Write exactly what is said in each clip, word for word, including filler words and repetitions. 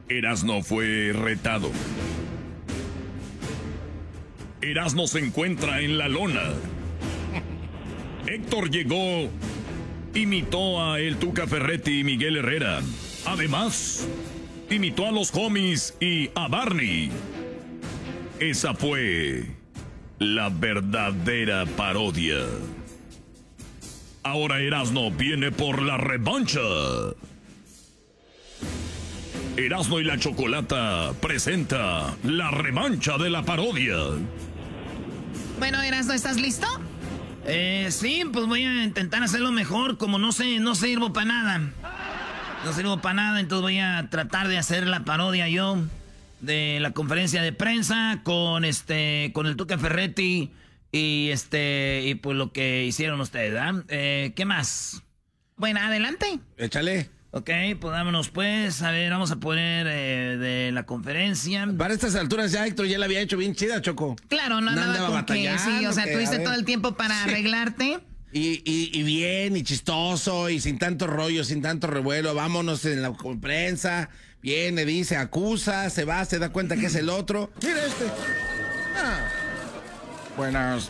Erasmo fue retado. Erasmo se encuentra en la lona. Héctor llegó, imitó a El Tuca Ferretti y Miguel Herrera. Además, imitó a los homies y a Barney. Esa fue la verdadera parodia. Ahora Erasmo viene por la revancha. Erasmo y la Chocolata presenta la revancha de la parodia. Bueno, Erasmo, ¿estás listo? Eh, sí, pues voy a intentar hacerlo mejor. Como no sé, no sirvo para nada. No sirvo para nada, entonces voy a tratar de hacer la parodia yo de la conferencia de prensa con este, con el Tuca Ferretti y este, y pues lo que hicieron ustedes, ¿verdad? Eh, ¿qué más? Bueno, adelante. Échale. Ok, pues vámonos pues. A ver, vamos a poner eh, de la conferencia. Para estas alturas ya Héctor ya la había hecho bien chida, Choco. Claro, no andaba, andaba con que sí, o sea, que, tuviste todo el tiempo para sí. arreglarte. Y, y, y bien, y chistoso, y sin tanto rollo, sin tanto revuelo. Vámonos en la prensa. Viene, dice, acusa, se va, se da cuenta que es el otro. Mira este. Ah. Buenas.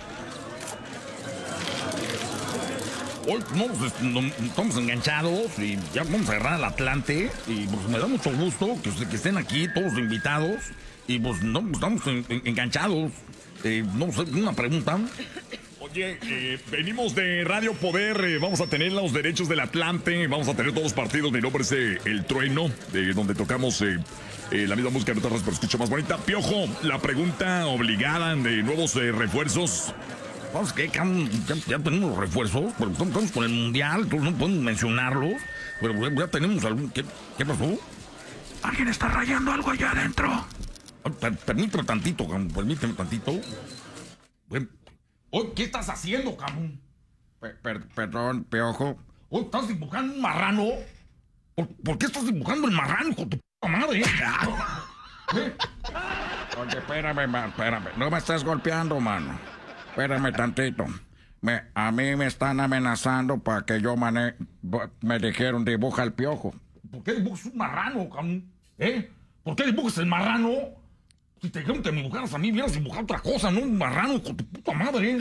Hoy no, pues, no, estamos enganchados y ya vamos a agarrar al Atlante. Y pues me da mucho gusto que, que estén aquí todos invitados. Y pues no, estamos en, en, enganchados. Eh, no sé, una pregunta. Oye, eh, venimos de Radio Poder, eh, vamos a tener los derechos del Atlante, vamos a tener todos los partidos. Mi nombre es eh, El Trueno, de donde tocamos eh, eh, la misma música de otras, pero escucho más bonita. Piojo, la pregunta obligada de nuevos eh, refuerzos. Vamos, ¿qué? Ya, ya tenemos los refuerzos, pero estamos con el Mundial, entonces no podemos mencionarlos. Pero ya tenemos algún... ¿Qué, qué pasó? ¿Alguien está rayando algo allá adentro? Per, permíteme tantito, cabrón, permíteme tantito. Bueno, oye, ¿qué estás haciendo, cabrón? Per, per, perdón, Piojo. Oye, ¿estás dibujando un marrano? ¿Por, ¿por qué estás dibujando el marrano, hijo de tu puta madre? ¿Eh? Oye, espérame, man, espérame. No me estás golpeando, mano. Espérame tantito. Me, a mí me están amenazando para que yo mane... Me dijeron, dibuja el Piojo. ¿Por qué dibujas un marrano, cabrón? ¿Eh? ¿Por qué dibujas el marrano? Si te dijeron que me dibujaras a mí, hubieras dibujado otra cosa, no un marrano con tu puta madre.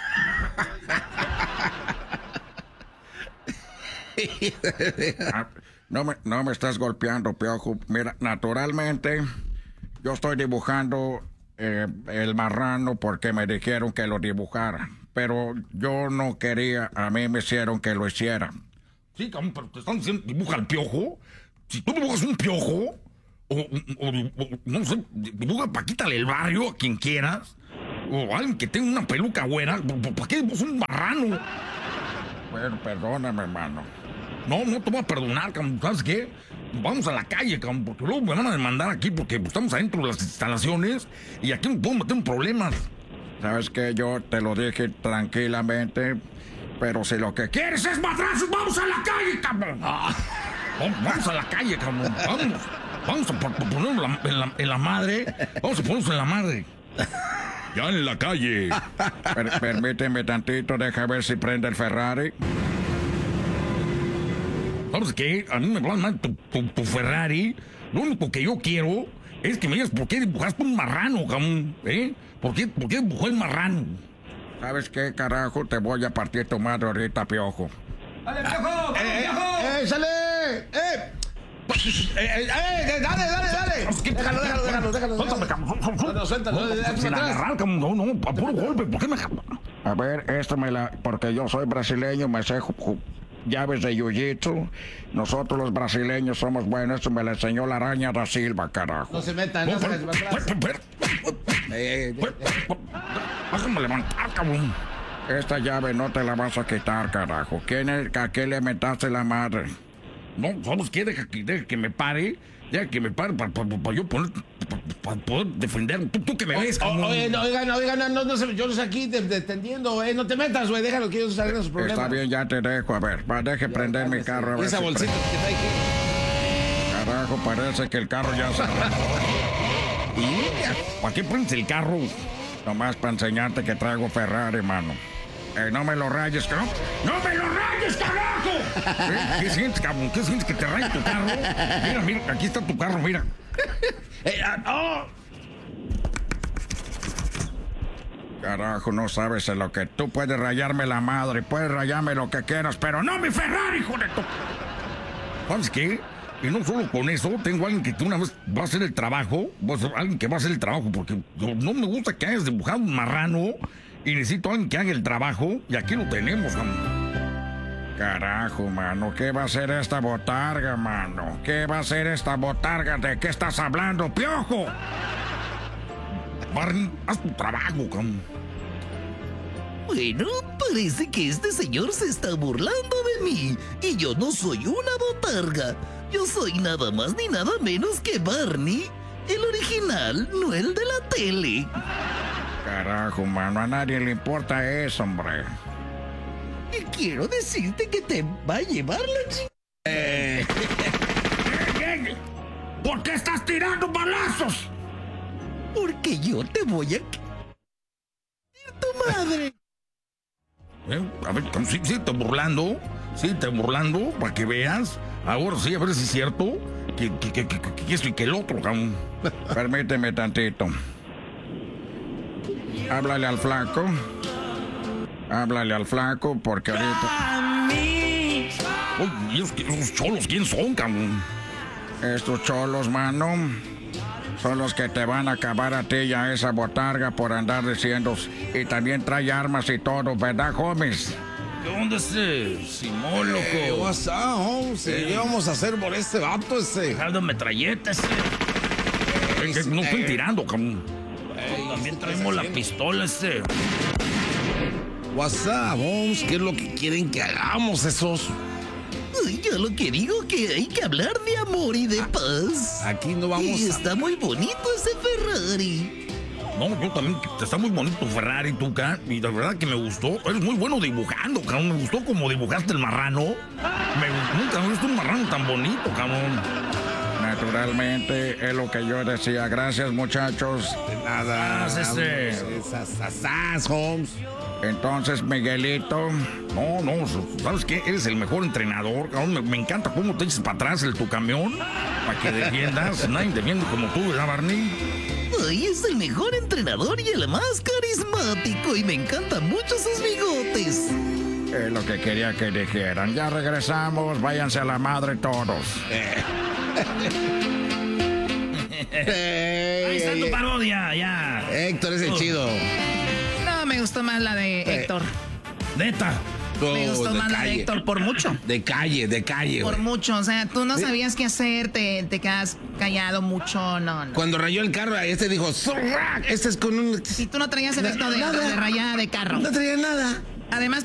No me, no me estás golpeando, Piojo. Mira, naturalmente, yo estoy dibujando eh, el marrano porque me dijeron que lo dibujara. Pero yo no quería, a mí me hicieron que lo hiciera. Sí, cabrón, pero te están diciendo, dibuja el piojo. Si tú dibujas un piojo, o, o, o no sé, dibuja pa' quítale el barrio a quien quieras, o alguien que tenga una peluca güera, ¿para qué dibujas un marrano? Bueno, perdóname, hermano. No, no te voy a perdonar, cabrón. ¿Sabes qué? Vamos a la calle, cabrón, porque luego me van a demandar aquí porque estamos adentro de las instalaciones y aquí me puedo meter en problemas. ¿Sabes qué? Yo te lo dije tranquilamente, pero si lo que quieres es madrazos, vamos a la calle, cabrón. Ah, vamos a la calle, cabrón. Vamos. Vamos a ponernos en, en, la, en la madre. Vamos a ponernos en la madre. Ya en la calle. Per, permíteme tantito, deja ver si prende el Ferrari. ¿Sabes qué? A mí me va mal tu, tu, tu Ferrari. Lo único que yo quiero es que me digas por qué dibujaste un marrano, cabrón. ¿Eh? ¿Por qué, ¿Por qué dibujó el marrano? ¿Sabes qué, carajo? Te voy a partir tu madre ahorita, Piojo. ¡Dale, Piojo! ¡Dale, Piojo! ¡Eh, sale! ¡Eh! ¡Eh, eh, dale, dale, dale! Déjalo, déjalo, déjalo, déjalo. Suéltame, cabrón. No, suéltalo. Sin agarrar, cabrón. No, no, a puro golpe. ¿Por qué me... A ver, esto me la... Porque yo soy brasileño, me sé llaves de jiu-jitsu. Nosotros los brasileños somos buenos. Esto me la enseñó la araña da Silva, carajo. No se metan, no se metan atrás. Déjame levantar, cabrón. Esta llave no te la vas a quitar, carajo. ¿Quién es, ¿A qué le metaste la madre? No, ¿sabes qué? Deja que, deja que me pare. Deja que me pare para pa, pa, pa yo poner... Para pa poder defender. ¿Tú, tú que me ves, cabrón? Oye, no, oigan, oigan, no, no, no, yo los aquí detendiendo, eh. No te metas, güey. Déjalo que ellos salgan sus problemas. Está bien, ya te dejo. A ver, va, deje ya, prender mi carro. A ver esa si bolsita que está aquí. Carajo, parece que el carro ya se arrancó. ¿Y? ¿Para qué prendes el carro? Nomás para enseñarte que traigo Ferrari, mano. Eh, no me lo rayes, cabrón. ¡No me lo rayes, carajo! ¿Eh? ¿Qué sientes, cabrón? ¿Qué sientes que te rayes tu carro? Mira, mira, aquí está tu carro, mira. Eh, ah, oh. Carajo, no sabes en lo que tú puedes rayarme la madre, puedes rayarme lo que quieras, pero no mi Ferrari, hijo de tu... ¿Sabes qué? Y no solo con eso, tengo a alguien que una vez va a hacer el trabajo, pues, alguien que va a hacer el trabajo, porque yo- no me gusta que hayas dibujado un marrano y necesito a alguien que haga el trabajo, y aquí lo tenemos, mano. Carajo, mano, ¿qué va a ser esta botarga, mano? ¿Qué va a ser esta botarga? ¿De qué estás hablando, piojo? Barney, haz tu trabajo, cabrón. Bueno, parece que este señor se está burlando de mí. Y yo no soy una botarga. Yo soy nada más ni nada menos que Barney, el original, no el de la tele. Carajo, mano, a nadie le importa eso, hombre. Y quiero decirte que te va a llevar la chica. Eh. ¿Por qué estás tirando balazos? Porque yo te voy a... tu madre. ¿Eh? A ver, cabrón, sí, sí, te burlando, sí, te burlando, para que veas. Ahora sí, a ver si es cierto que, que, que, que, que esto y que el otro, cabrón. Permíteme tantito. Háblale al flaco. Háblale al flaco porque ahorita... Oye, ¿y esos, esos cholos quién son, cabrón? Estos cholos, mano, son los que te van a acabar a ti y a esa botarga por andar diciendo. Y también trae armas y todo, ¿verdad, homies? ¿Qué onda ese Simón, loco? Eh, what's up, Holmes? ¿Qué vamos a hacer por este vato ese? Dejando metralleta ese. Eh, que no estoy tirando, cabrón. También traemos la pistola ese. What's up, Holmes? ¿Qué es lo que quieren que hagamos esos? Ay, yo lo que digo que hay que hablar de amor y de paz. Aquí no vamos Y a... está muy bonito ese Ferrari. No, yo también, te está muy bonito tu Ferrari, tú, ca, y de verdad que me gustó. Eres muy bueno dibujando, cabrón. Me gustó como dibujaste el marrano. Me, nunca he visto un marrano tan bonito, cabrón. Naturalmente, es lo que yo decía. Gracias, muchachos. Nada. Haz ese. Esas asas, Holmes. Entonces, Miguelito, No, no, ¿sabes qué? Eres el mejor entrenador, cabrón. Me, me encanta cómo te echas para atrás el tu camión para que defiendas. Nadie defiende como tú, ¿verdad, Barney? Ay, es el mejor entrenador y el más carismático. Y me encantan mucho sus bigotes. es lo que quería que dijeran. Ya regresamos, váyanse a la madre todos. Ahí está tu parodia, ya. Héctor es el chido. No, me gustó más la de Héctor. Neta. Me Oh, gustó de más la de calle. Héctor por mucho. De calle, de calle, Por güey. mucho, o sea, tú no sabías qué hacer, te, te quedas callado mucho, no, no. Cuando rayó el carro, este dijo, ¡Zorra! Este es con un... Si tú no traías efecto de, de rayada de carro. No traía nada. Además,